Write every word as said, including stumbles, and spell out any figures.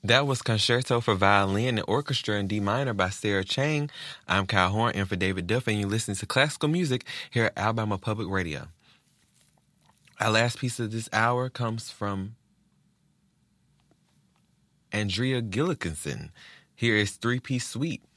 That was Concerto for Violin and Orchestra in D minor by Sarah Chang. I'm Kyle Horn, and for David Duff, and you listen to classical music here at Alabama Public Radio. Our last piece of this hour comes from Andrea Gillikinson. Here is Three Piece Suite.